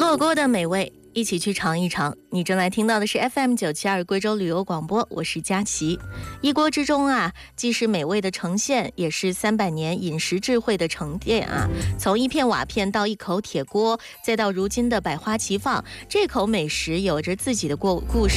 火锅的美味，一起去尝一尝。你正在听到的是 FM972贵州旅游广播，我是佳琪。一锅之中啊，既是美味的呈现，也是300年饮食智慧的沉淀啊。从一片瓦片到一口铁锅，再到如今的百花齐放，这口美食有着自己的故事。